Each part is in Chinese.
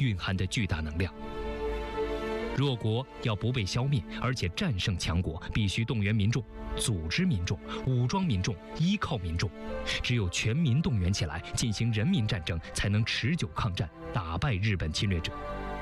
蕴含的巨大能量。弱国要不被消灭，而且战胜强国，必须动员民众、组织民众、武装民众、依靠民众。只有全民动员起来，进行人民战争，才能持久抗战，打败日本侵略者。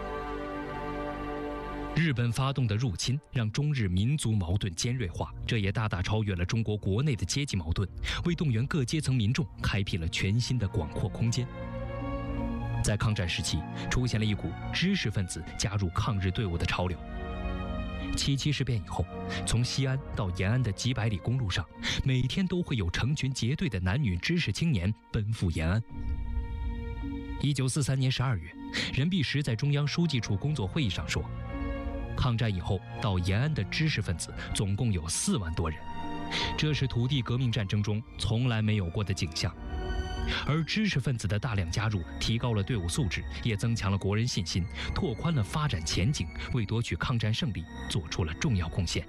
日本发动的入侵让中日民族矛盾尖锐化，这也大大超越了中国国内的阶级矛盾，为动员各阶层民众开辟了全新的广阔空间。在抗战时期，出现了一股知识分子加入抗日队伍的潮流。7.7事变以后，从西安到延安的几百里公路上，每天都会有成群结队的男女知识青年奔赴延安。1943年12月，任弼时在中央书记处工作会议上说，抗战以后到延安的知识分子总共有4万多人，这是土地革命战争中从来没有过的景象。而知识分子的大量加入，提高了队伍素质，也增强了国人信心，拓宽了发展前景，为夺取抗战胜利做出了重要贡献。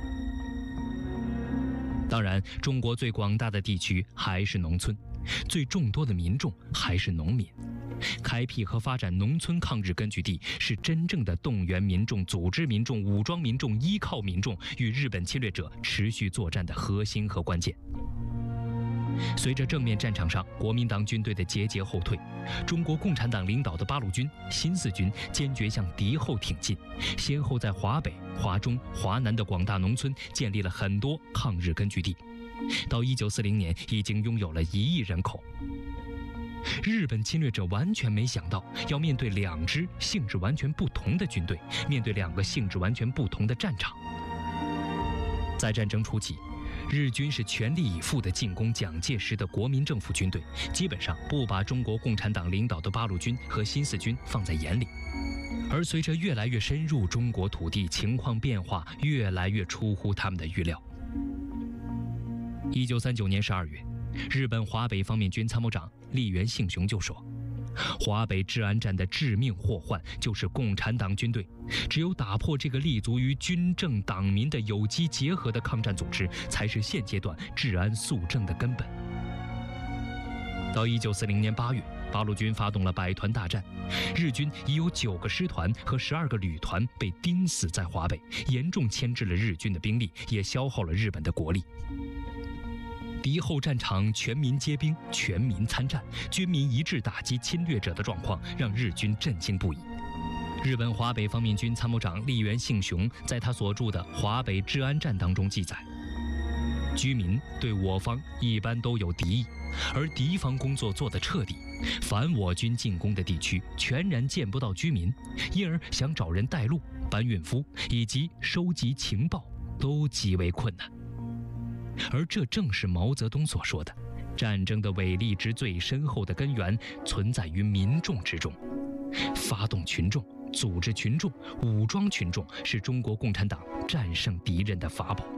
当然，中国最广大的地区还是农村，最众多的民众还是农民。开辟和发展农村抗日根据地，是真正的动员民众、组织民众、武装民众、依靠民众与日本侵略者持续作战的核心和关键。随着正面战场上国民党军队的节节后退，中国共产党领导的八路军、新四军坚决向敌后挺进，先后在华北、华中、华南的广大农村建立了很多抗日根据地。到1940年，已经拥有了1亿人口。日本侵略者完全没想到要面对2支性质完全不同的军队，面对2个性质完全不同的战场。在战争初期，日军是全力以赴地进攻蒋介石的国民政府军队，基本上不把中国共产党领导的八路军和新四军放在眼里。而随着越来越深入中国土地，情况变化越来越出乎他们的预料。1939年12月，日本华北方面军参谋长栗原幸雄就说，华北治安战的致命祸患就是共产党军队，只有打破这个立足于军政党民的有机结合的抗战组织，才是现阶段治安肃正的根本。到1940年8月，八路军发动了百团大战，日军已有9个师团和12个旅团被钉死在华北，严重牵制了日军的兵力，也消耗了日本的国力。敌后战场全民皆兵、全民参战、军民一致打击侵略者的状况，让日军震惊不已。日本华北方面军参谋长栗原幸雄在他所著的《华北治安战》当中记载，居民对我方一般都有敌意，而敌方工作做得彻底，凡我军进攻的地区全然见不到居民，因而想找人带路、搬运夫以及收集情报都极为困难。而这正是毛泽东所说的，战争的伟力之最深厚的根源存在于民众之中。发动群众、组织群众、武装群众，是中国共产党战胜敌人的法宝。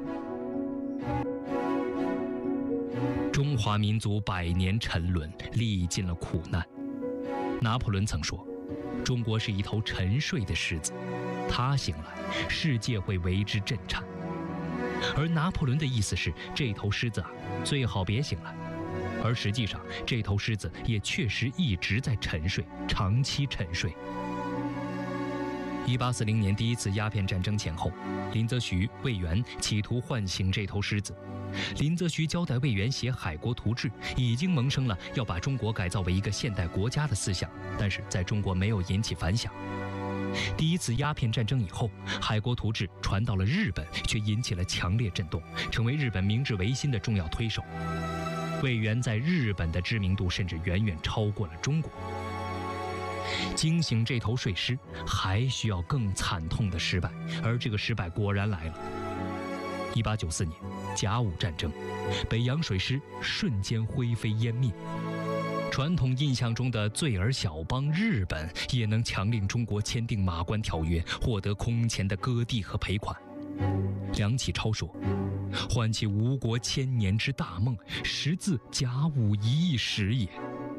中华民族100年沉沦，历尽了苦难。拿破仑曾说，中国是一头沉睡的狮子，它醒来，世界会为之震颤。而拿破仑的意思是，这头狮子最好别醒来。而实际上，这头狮子也确实一直在沉睡，长期沉睡。1840年第一次鸦片战争前后，林则徐、魏源企图唤醒这头狮子。林则徐交代魏源写《海国图志》，已经萌生了要把中国改造为一个现代国家的思想，但是在中国没有引起反响。第一次鸦片战争以后，《海国图志》传到了日本，却引起了强烈震动，成为日本明治维新的重要推手。魏源在日本的知名度甚至远远超过了中国。惊醒这头睡狮，还需要更惨痛的失败，而这个失败果然来了。1894年，甲午战争，北洋水师瞬间灰飞烟灭。传统印象中的罪儿小邦日本，也能强令中国签订马关条约，获得空前的割地和赔款。梁启超说，唤起吴国1000年之大梦，实自甲午1役时也。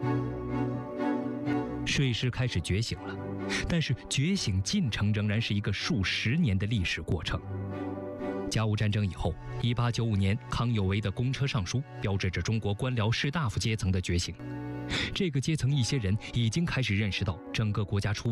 睡狮开始觉醒了，但是觉醒进程仍然是一个数十年的历史过程。甲午战争以后，1895年康有为的公车上书标志着中国官僚士大夫阶层的觉醒。这个阶层一些人已经开始认识到整个国家出